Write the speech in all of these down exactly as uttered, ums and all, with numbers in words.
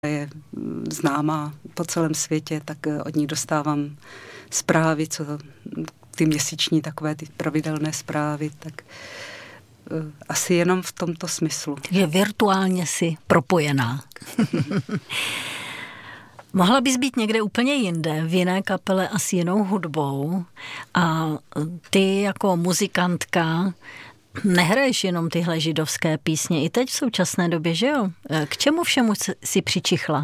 je známá po celém světě, tak od ní dostávám zprávy, co ty měsíční, takové ty pravidelné zprávy, tak asi jenom v tomto smyslu. Je virtuálně si propojená. Mohla bys být někde úplně jinde, v jiné kapele a s jinou hudbou a ty jako muzikantka nehraješ jenom tyhle židovské písně, i teď v současné době, že jo? K čemu všemu si přičichla?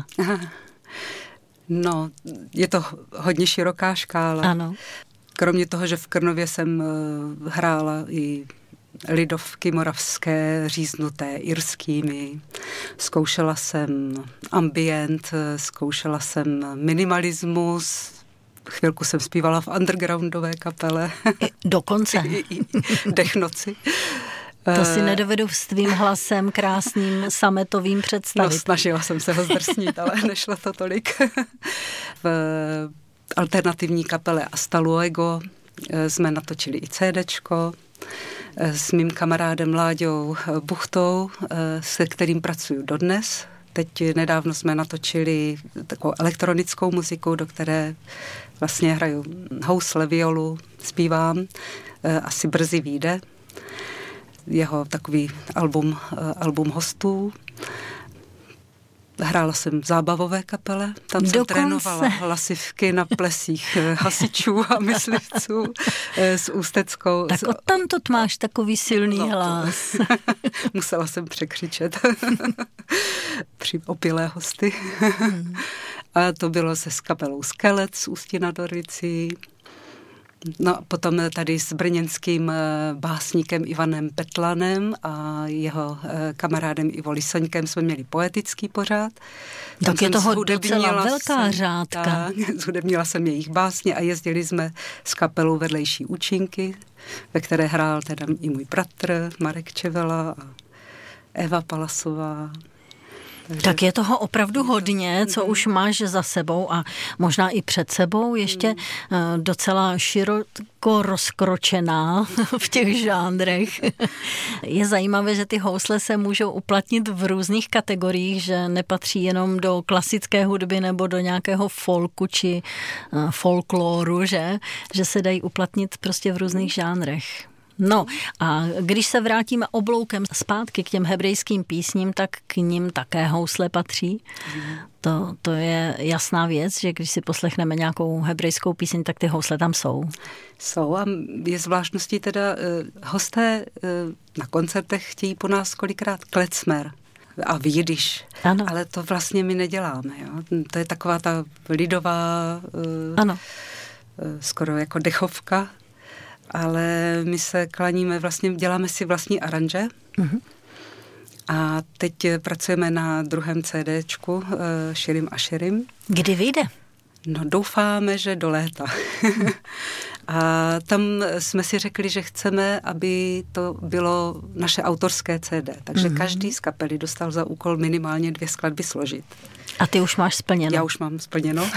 No, je to hodně široká škála. Ano. Kromě toho, že v Krnově jsem hrála i lidovky moravské, říznuté irskými. Zkoušela jsem ambient, zkoušela jsem minimalismus, chvilku jsem zpívala v undergroundové kapele. Dokonce. Dechnoci. To si nedovedu s tvým hlasem krásným sametovým představit. No, snažila jsem se ho zdrsnit, ale nešlo to tolik. V alternativní kapele Asta Luego jsme natočili i cédečko s mým kamarádem Láďou Buchtou, se kterým pracuju dodnes. Teď nedávno jsme natočili takovou elektronickou muziku, do které vlastně hraju housle, violu, zpívám. Asi brzy vyjde jeho takový album, album hostů. Hrála jsem v zábavové kapele, tam jsem Dokonce. trénovala hlasivky na plesích hasičů a myslivců s Ústeckou. Tak odtamtud máš takový silný no, hlas. Musela jsem překřičet při opilé hosty. Hmm. A to bylo se s kapelou Skelet z Ústí nad Orlicí. No a potom tady s brněnským básníkem Ivanem Petlanem a jeho kamarádem Ivo Lisoňkem jsme měli poetický pořád. Tam tak je toho docela velká jsem, řádka. Tak, zhudebnila jsem jejich básně a jezdili jsme s kapelou Vedlejší účinky, ve které hrál teda i můj bratr Marek Čevela a Eva Palasová. Takže... Tak je toho opravdu hodně, co už máš za sebou a možná i před sebou, ještě docela široko rozkročená v těch žánrech. Je zajímavé, že ty housle se můžou uplatnit v různých kategoriích, že nepatří jenom do klasické hudby nebo do nějakého folku či folkloru, že, že se dají uplatnit prostě v různých žánrech. No a když se vrátíme obloukem zpátky k těm hebrejským písním, tak k nim také housle patří. To, to je jasná věc, že když si poslechneme nějakou hebrejskou píseň, tak ty housle tam jsou. Jsou a je zvláštností teda, hosté na koncertech chtějí po nás kolikrát klecmer a jidiš, ale to vlastně my neděláme. Jo? To je taková ta lidová, ano. skoro jako dechovka, ale my se klaníme, vlastně děláme si vlastní aranže uh-huh. a teď pracujeme na druhém CDčku uh, Širim a Širim. Kdy vyjde? No doufáme, že do léta. A tam jsme si řekli, že chceme, aby to bylo naše autorské C D, takže uh-huh. každý z kapely dostal za úkol minimálně dvě skladby složit. A ty už máš splněno? Já už mám splněno.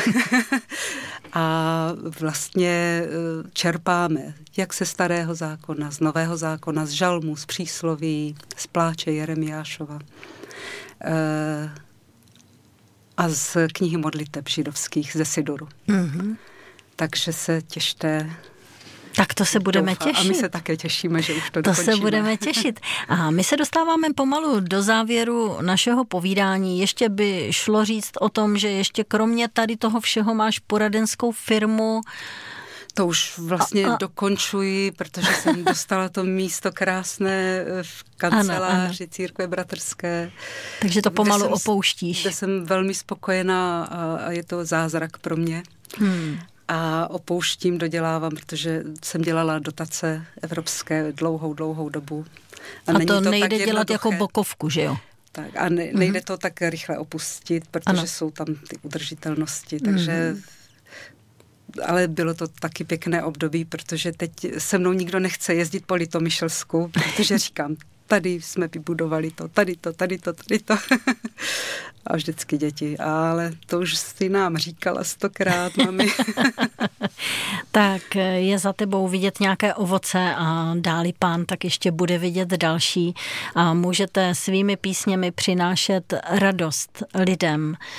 A vlastně čerpáme jak ze Starého zákona, z Nového zákona, z žalmů, z přísloví, z pláče Jeremiášova a z knihy modliteb židovských ze Siduru. Mm-hmm. Takže se těšte. Tak to se budeme Doufá. těšit. A my se také těšíme, že už to To dokončíme. se budeme těšit. A my se dostáváme pomalu do závěru našeho povídání. Ještě by šlo říct o tom, že ještě kromě tady toho všeho máš poradenskou firmu. To už vlastně a, a... dokončuji, protože jsem dostala to místo krásné v kanceláři ano, ano. Církve bratrské. Takže to pomalu jsem, opouštíš. Kde jsem velmi spokojená a, a je to zázrak pro mě. Hmm. A opouštím, dodělávám, protože jsem dělala dotace evropské dlouhou, dlouhou dobu. A, a to, to nejde dělat jako bokovku, že jo? Tak a ne, nejde mm-hmm. to tak rychle opustit, protože ano. jsou tam ty udržitelnosti, takže... Mm-hmm. Ale bylo to taky pěkné období, protože teď se mnou nikdo nechce jezdit po Litomyšlsku, protože říkám, tady jsme vybudovali to, tady to, tady to, tady to. A vždycky děti, ale to už si nám říkala stokrát, mami. Tak je za tebou vidět nějaké ovoce a dáli Pán tak ještě bude vidět další a můžete svými písněmi přinášet radost lidem.